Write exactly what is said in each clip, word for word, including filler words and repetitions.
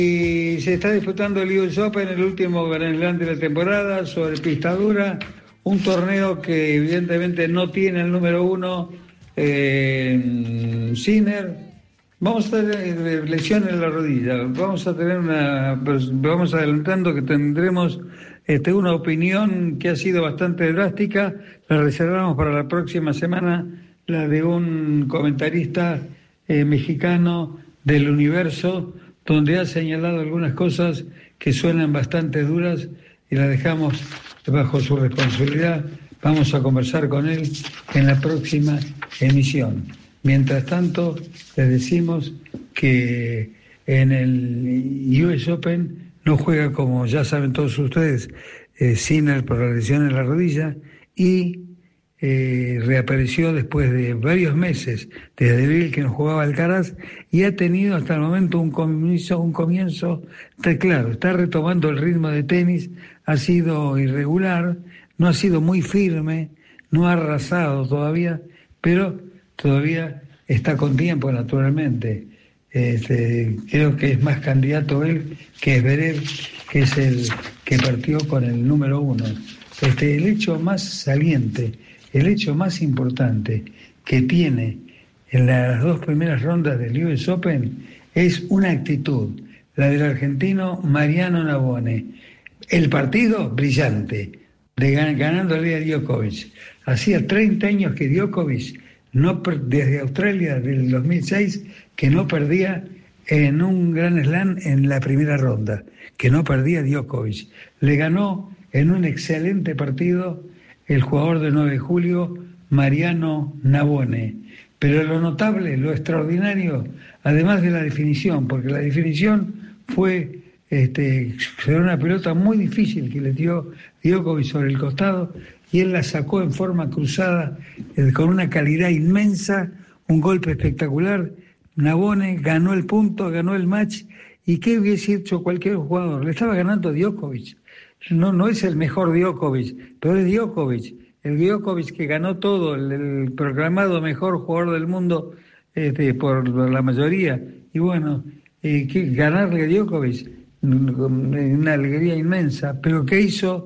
Y se está disputando el U S Open, el último Grand Slam de la temporada, sobre pista dura, un torneo que evidentemente no tiene el número uno, eh, Sinner. Vamos a tener lesión en la rodilla, vamos a tener una, pues, vamos adelantando que tendremos este, una opinión que ha sido bastante drástica, la reservamos para la próxima semana, la de un comentarista eh, mexicano del Universo, donde ha señalado algunas cosas que suenan bastante duras y la dejamos bajo su responsabilidad. Vamos a conversar con él en la próxima emisión. Mientras tanto, les decimos que en el U S Open no juega, como ya saben todos ustedes, eh, Sinner por la lesión en la rodilla y Eh, reapareció después de varios meses desde abril que no jugaba Alcaraz y ha tenido hasta el momento un comienzo, un comienzo está claro, está retomando el ritmo de tenis, ha sido irregular, no ha sido muy firme, no ha arrasado todavía, pero todavía está con tiempo naturalmente. Este, creo que es más candidato él que Zverev, que es el que partió con el número uno. Este, el hecho más saliente, el hecho más importante que tiene en las dos primeras rondas del U S Open es una actitud, la del argentino Mariano Navone. El partido, brillante, de gan- ganándole a Djokovic. Hacía treinta años que Djokovic, no per- desde Australia del dos mil seis, que no perdía en un Grand Slam en la primera ronda, que no perdía Djokovic. Le ganó en un excelente partido el jugador de nueve de julio, Mariano Navone. Pero lo notable, lo extraordinario, además de la definición, porque la definición fue, este, fue una pelota muy difícil que le dio Djokovic sobre el costado, y él la sacó en forma cruzada, eh, con una calidad inmensa, un golpe espectacular. Navone ganó el punto, ganó el match, y ¿qué hubiese hecho cualquier jugador? Le estaba ganando Djokovic. No, no es el mejor Djokovic, pero es Djokovic, el Djokovic que ganó todo, el, el proclamado mejor jugador del mundo este, por la mayoría. Y bueno, eh, que ganarle a Djokovic, una alegría inmensa. Pero ¿qué hizo?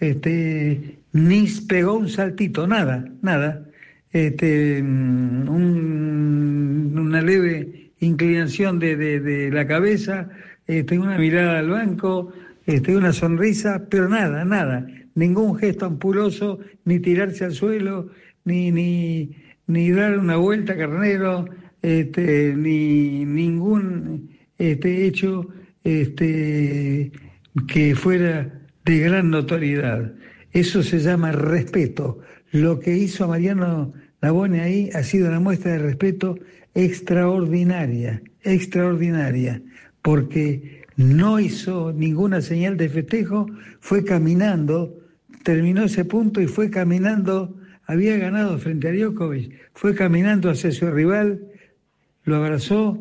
Este, ni pegó un saltito, nada, nada. Este, un, una leve inclinación de, de, de la cabeza, este, una mirada al banco, Este, una sonrisa, pero nada, nada, ningún gesto ampuloso, ni tirarse al suelo, ni ni, ni dar una vuelta carnero, este, ni ningún este, hecho este, que fuera de gran notoriedad. Eso se llama respeto. Lo que hizo Mariano Navone ahí ha sido una muestra de respeto extraordinaria, extraordinaria, porque no hizo ninguna señal de festejo, fue caminando, terminó ese punto y fue caminando, había ganado frente a Djokovic, fue caminando hacia su rival, lo abrazó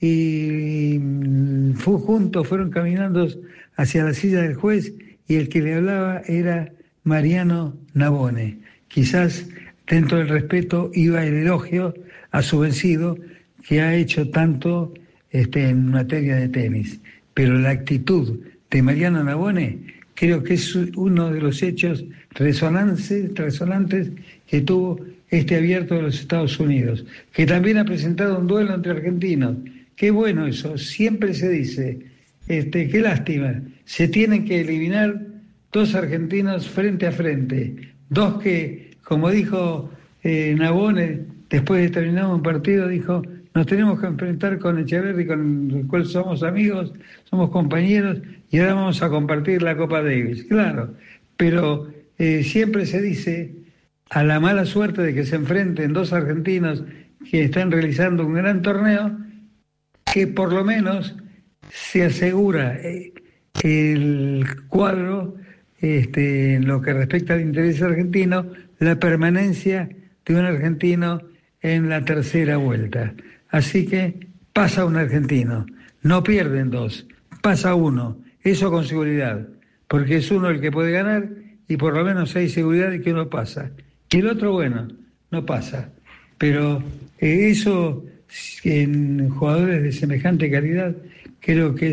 y fue juntos, fueron caminando hacia la silla del juez, y el que le hablaba era Mariano Navone. Quizás dentro del respeto iba el elogio a su vencido, que ha hecho tanto este, en materia de tenis. Pero la actitud de Mariano Navone creo que es uno de los hechos resonantes, resonantes que tuvo este abierto de los Estados Unidos, que también ha presentado un duelo entre argentinos. Qué bueno eso, siempre se dice, este, qué lástima, se tienen que eliminar dos argentinos frente a frente, dos que, como dijo eh, Navone, después de terminar un partido, dijo: nos tenemos que enfrentar con Echeverri, con el cual somos amigos, somos compañeros, y ahora vamos a compartir la Copa Davis. Claro, pero eh, siempre se dice, a la mala suerte de que se enfrenten dos argentinos que están realizando un gran torneo, que por lo menos se asegura eh, el cuadro, este, en lo que respecta al interés argentino, la permanencia de un argentino en la tercera vuelta. Así que pasa un argentino, no pierden dos, pasa uno, eso con seguridad, porque es uno el que puede ganar y por lo menos hay seguridad de que uno pasa. Y el otro, bueno, no pasa. Pero eh, eso en jugadores de semejante calidad creo que es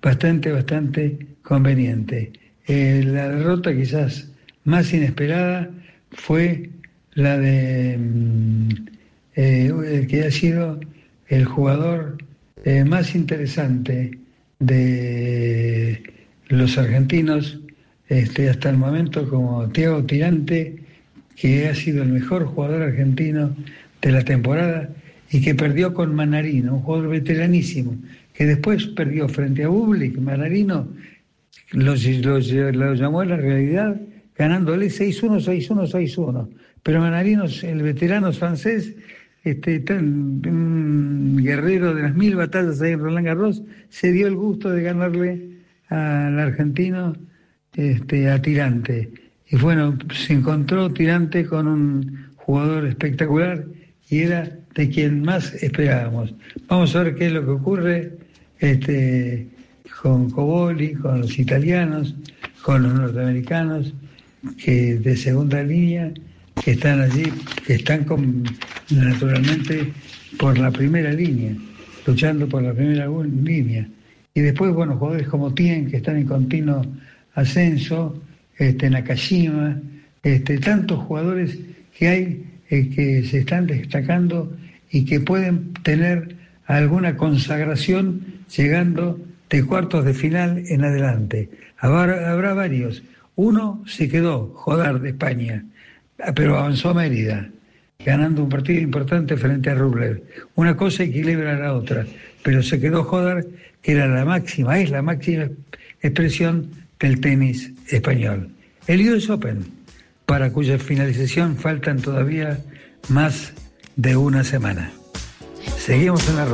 bastante, bastante conveniente. Eh, la derrota quizás más inesperada fue la de eh, el que ha sido el jugador eh, más interesante de los argentinos este, hasta el momento, como Thiago Tirante, que ha sido el mejor jugador argentino de la temporada y que perdió con Manarino, un jugador veteranísimo, que después perdió frente a Bublik. Manarino lo llamó a la realidad ganándole seis uno, seis uno, seis uno. Pero Manarino, el veterano francés, este, tan, un guerrero de las mil batallas ahí en Roland Garros, se dio el gusto de ganarle al argentino este, a Tirante. Y bueno, se encontró Tirante con un jugador espectacular y era de quien más esperábamos. Vamos a ver qué es lo que ocurre este, con Coboli, con los italianos, con los norteamericanos, que de segunda línea, que están allí, que están con, naturalmente por la primera línea, luchando por la primera línea. Y después, bueno, jugadores como Tien, que están en continuo ascenso, este, Nakashima, este, tantos jugadores que hay eh, que se están destacando y que pueden tener alguna consagración llegando de cuartos de final en adelante. Habrá, habrá varios. Uno se quedó, Jodar de España, pero avanzó a Mérida, ganando un partido importante frente a Rublev. Una cosa equilibra a la otra, pero se quedó Jodar, que era la máxima, es la máxima expresión del tenis español. El U S Open, para cuya finalización faltan todavía más de una semana. Seguimos en la